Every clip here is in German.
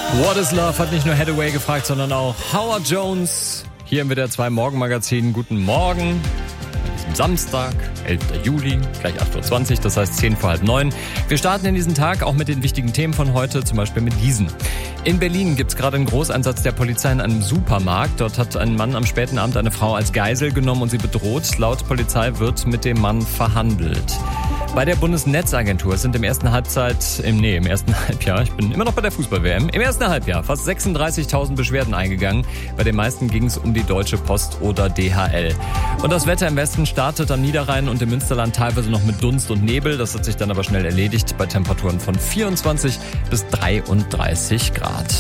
What is Love hat nicht nur Hathaway gefragt, sondern auch Howard Jones. Hier im WDR 2 Morgenmagazin. Guten Morgen. An diesem Samstag, 11. Juli, gleich 8.20 Uhr, das heißt 10 vor halb 9. Wir starten in diesen Tag auch mit den wichtigen Themen von heute, zum Beispiel mit diesen. In Berlin gibt es gerade einen Großeinsatz der Polizei in einem Supermarkt. Dort hat ein Mann am späten Abend eine Frau als Geisel genommen und sie bedroht. Laut Polizei wird mit dem Mann verhandelt. Bei der Bundesnetzagentur sind im ersten Halbjahr, ich bin immer noch bei der Fußball-WM, im ersten Halbjahr fast 36.000 Beschwerden eingegangen. Bei den meisten ging es um die Deutsche Post oder DHL. Und das Wetter im Westen startet am Niederrhein und im Münsterland teilweise noch mit Dunst und Nebel. Das hat sich dann aber schnell erledigt bei Temperaturen von 24 bis 33 Grad.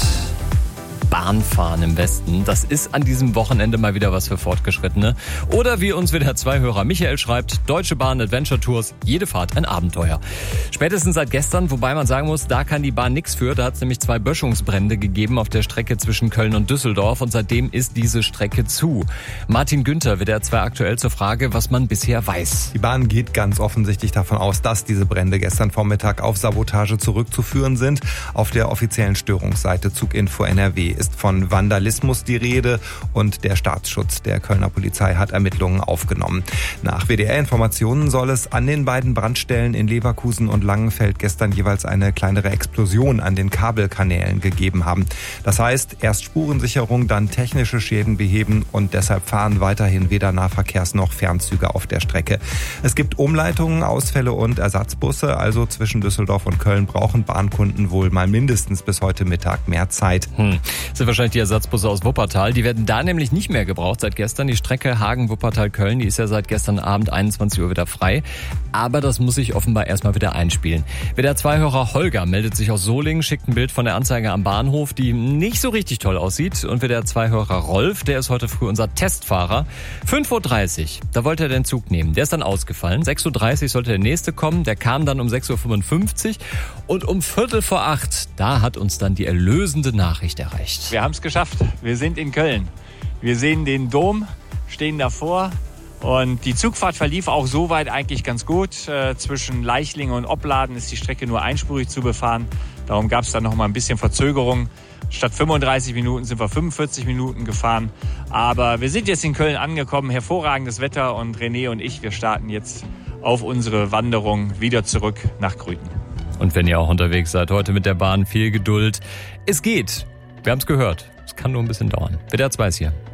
Bahnfahren im Westen, das ist an diesem Wochenende mal wieder was für Fortgeschrittene. Oder wie uns WDR 2-Hörer Michael schreibt, Deutsche Bahn Adventure Tours, jede Fahrt ein Abenteuer. Spätestens seit gestern, wobei man sagen muss, da kann die Bahn nichts für. Da hat es nämlich 2 Böschungsbrände gegeben auf der Strecke zwischen Köln und Düsseldorf und seitdem ist diese Strecke zu. Martin Günther, WDR 2 aktuell zur Frage, was man bisher weiß. Die Bahn geht ganz offensichtlich davon aus, dass diese Brände gestern Vormittag auf Sabotage zurückzuführen sind. Auf der offiziellen Störungsseite Zuginfo NRW ist von Vandalismus die Rede und der Staatsschutz der Kölner Polizei hat Ermittlungen aufgenommen. Nach WDR-Informationen soll es an den beiden Brandstellen in Leverkusen und Langenfeld gestern jeweils eine kleinere Explosion an den Kabelkanälen gegeben haben. Das heißt, erst Spurensicherung, dann technische Schäden beheben und deshalb fahren weiterhin weder Nahverkehrs- noch Fernzüge auf der Strecke. Es gibt Umleitungen, Ausfälle und Ersatzbusse, also zwischen Düsseldorf und Köln brauchen Bahnkunden wohl mal mindestens bis heute Mittag mehr Zeit. Das sind wahrscheinlich die Ersatzbusse aus Wuppertal. Die werden da nämlich nicht mehr gebraucht seit gestern. Die Strecke Hagen-Wuppertal-Köln, die ist ja seit gestern Abend 21 Uhr wieder frei. Aber das muss sich offenbar erstmal wieder einspielen. WDR 2-Hörer Holger meldet sich aus Solingen, schickt ein Bild von der Anzeige am Bahnhof, die nicht so richtig toll aussieht. Und WDR 2-Hörer Rolf, der ist heute früh unser Testfahrer. 5.30 Uhr, da wollte er den Zug nehmen. Der ist dann ausgefallen. 6.30 Uhr sollte der nächste kommen. Der kam dann um 6.55 Uhr. Und um 7:45 Uhr, da hat uns dann die erlösende Nachricht erreicht. Wir haben es geschafft. Wir sind in Köln. Wir sehen den Dom, stehen davor. Und die Zugfahrt verlief auch soweit eigentlich ganz gut. Zwischen Leichlingen und Opladen ist die Strecke nur einspurig zu befahren. Darum gab es dann noch mal ein bisschen Verzögerung. Statt 35 Minuten sind wir 45 Minuten gefahren. Aber wir sind jetzt in Köln angekommen. Hervorragendes Wetter und René und ich, wir starten jetzt auf unsere Wanderung wieder zurück nach Grüten. Und wenn ihr auch unterwegs seid, heute mit der Bahn, viel Geduld. Es geht. Wir haben es gehört. Es kann nur ein bisschen dauern. WDR 2 ist hier.